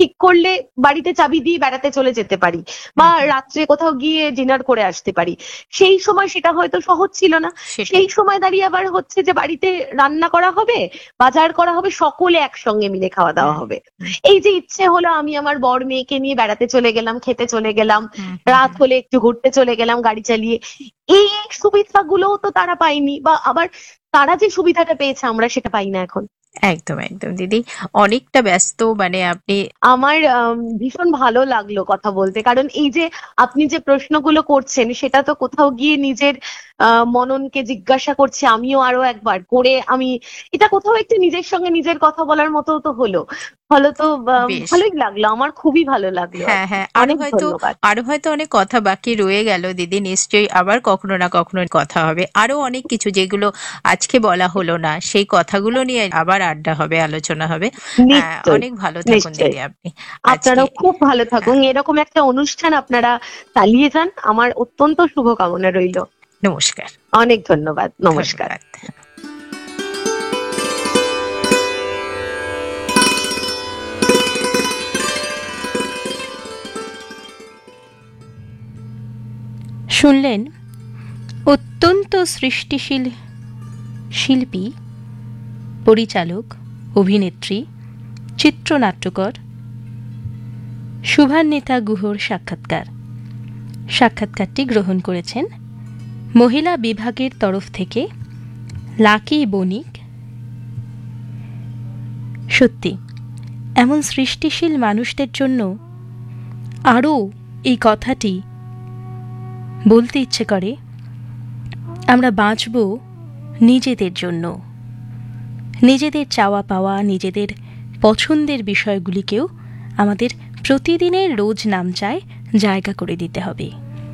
ঠিক করলে বাড়িতে চাবি দিয়ে বেড়াতে চলে যেতে পারি, বা রাত্রে কোথাও গিয়ে ডিনার করে আসতে পারি। সেই সময় সেটা হয়তো সহজ ছিল না। সেই সময় দাঁড়িয়ে আবার হচ্ছে যে বাড়িতে রান্না করা হবে, বাজার করা হবে, সকলে একসঙ্গে মিলে খাওয়া দাওয়া হবে। এই যে ইচ্ছে হলো আমি আমার বর মেয়েকে নিয়ে বেড়াতে চলে গেলাম, খেতে চলে গেলাম, রাত হলে একটু ঘুরতে চলে গেলাম গাড়ি চালিয়ে, এই সুবিধাগুলোও তো তারা পায়নি, বা আবার তারা যে সুবিধাটা পেয়েছে আমরা সেটা পাই না এখন। একদম একদম দিদি, অনেকটা ব্যস্ত মানে আপনি। আমার ভীষণ ভালো লাগলো কথা বলতে, কারণ এই যে আপনি যে প্রশ্নগুলো করছেন সেটা তো কোথাও গিয়ে নিজের মননকে জিজ্ঞাসা করছি আমিও আরো একবার করে, আমি এটা কোথাও একটু নিজের সঙ্গে নিজের কথা বলার মতো তো হলো। হলো তো বেশ। ভালোই লাগলো, আমার খুবই ভালো লাগলো। হ্যাঁ হ্যাঁ, অনেক ধন্যবাদ। আরো হয়তো অনেক কথা বাকি রয়ে গেল দিদি, নিশ্চয়ই আবার কখনো না কখনো কথা হবে, আরো অনেক কিছু যেগুলো আজকে বলা হলো না সেই কথাগুলো নিয়ে আবার আড্ডা হবে, আলোচনা হবে। নিশ্চয়ই, অনেক ভালো থাকুন নিশ্চয়ই। দিদি আপনি আজকে। আপনারাও খুব ভালো হ্যাঁ, থাকুন, এরকম একটা অনুষ্ঠান আপনারা চালিয়ে যান, আমার অত্যন্ত শুভকামনা রইল। নমস্কার। অনেক ধন্যবাদ, নমস্কার। ধন্যবাদ। শুনলেন অত্যন্ত সৃষ্টিশীল শিল্পী, পরিচালক, অভিনেত্রী, চিত্রনাট্যকার শুভান্বিতা গুহর সাক্ষাৎকারটি গ্রহণ করেছেন মহিলা বিভাগের তরফ থেকে লাকি বণিক। সত্যি এমন সৃষ্টিশীল মানুষদের জন্য আরও এই কথাটি বলতে ইচ্ছে করে, আমরা বাঁচব নিজেদের জন্য, নিজেদের চাওয়া পাওয়া, নিজেদের পছন্দের বিষয়গুলিকেও আমাদের প্রতিদিনের রোজ নামচায় জায়গা করে দিতে হবে।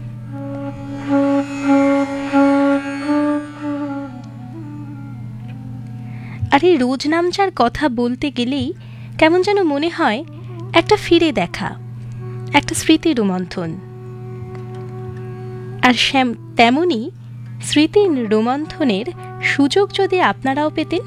আর এই রোজ নামচার কথা বলতে গেলেই কেমন যেন মনে হয় একটা ফিরে দেখা, একটা স্মৃতি রোমন্থন। আর তেমনি স্মৃতি রোমন্থনের সুযোগ যদি আপনারাও পেতেন।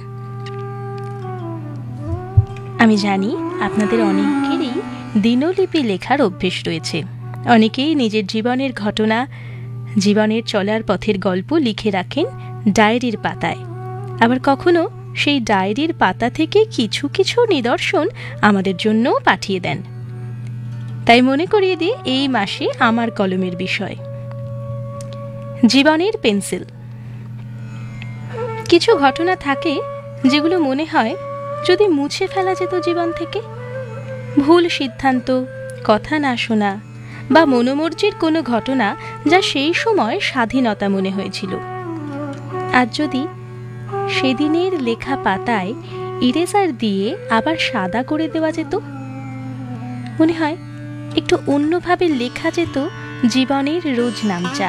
আমি জানি আপনাদের অনেকেরই দিনলিপি লেখার অভ্যেস রয়েছে, অনেকেই নিজের জীবনের ঘটনা, জীবনের চলার পথের গল্প লিখে রাখেন ডায়েরির পাতায়, আবার কখনো সেই ডায়েরির পাতা থেকে কিছু কিছু নিদর্শন আমাদের জন্যও পাঠিয়ে দেন। তাই মনে করিয়ে দিই এই মাসে আমার কলমের বিষয় জীবনের পেন্সিল। কিছু ঘটনা থাকে যেগুলো মনে হয় যদি মুছে ফেলা যেত জীবন থেকে, ভুল সিদ্ধান্ত, কথা না শোনা, বা মনোমর্জির কোনো ঘটনা যা সেই সময় স্বাধীনতা মনে হয়েছিল, আজ যদি সেদিনের লেখা পাতায় ইরেজার দিয়ে আবার সাদা করে দেওয়া যেত, মনে হয় একটু অন্যভাবে লেখা যেত জীবনের রোজ নামচা।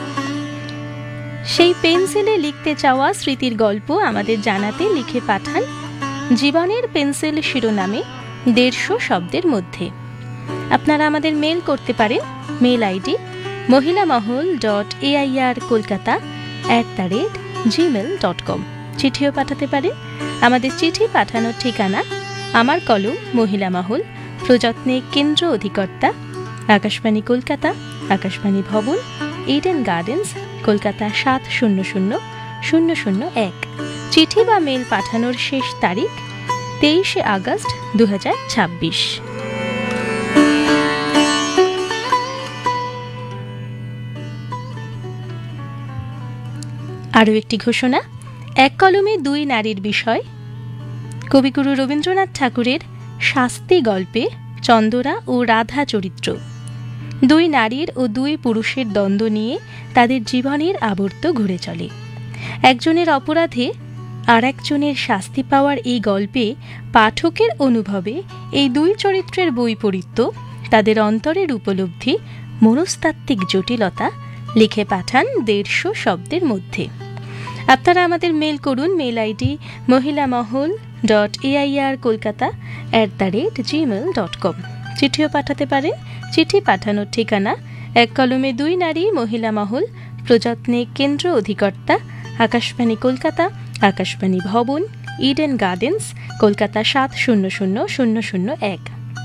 সেই পেন্সিলে লিখতে চাওয়া স্মৃতির গল্প আমাদের জানাতে লিখে পাঠান জীবনের পেন্সিল শিরোনামে 150 শব্দের মধ্যে। আপনারা আমাদের মেল করতে পারেন, মেল আইডি mahilamahol.air@gmail.com। চিঠিও পাঠাতে পারেন। আমাদের চিঠি পাঠানোর ঠিকানা আমার কলম, মহিলা মহল, প্রযত্নে কেন্দ্র অধিকর্তা, আকাশবাণী কলকাতা, আকাশবাণী ভবন, ইডেন গার্ডেন্স, কলকাতা 700001। চিঠি বা মেল পাঠানোর শেষ তারিখ 23 আগস্ট 2026। আরও একটি ঘোষণা, এক কলমে দুই নারীর বিষয়। কবিগুরু রবীন্দ্রনাথ ঠাকুরের শাস্তি গল্পে চন্দরা ও রাধা চরিত্র, দুই নারীর ও দুই পুরুষের দ্বন্দ্ব নিয়ে তাদের জীবনের আবর্ত ঘুরে চলে। একজনের অপরাধে আর একজনের শাস্তি পাওয়ার এই গল্পে পাঠকের অনুভবে এই দুই চরিত্রের বৈপরীত্য, তাদের অন্তরের উপলব্ধি, মনস্তাত্ত্বিক জটিলতা লিখে পাঠান 150 শব্দের মধ্যে। আপনারা আমাদের মেল করুন, মেল আইডি mahilamahol.air@gmail.com। চিঠিও পাঠাতে পারেন। চিঠি পাঠানোর ঠিকানা এক কলমে দুই নারী, মহিলা মহল, প্রযত্নে কেন্দ্র অধিকর্তা, আকাশবাণী কলকাতা, আকাশবাণী ভবন, ইডেন গার্ডেন্স, কলকাতা 700001।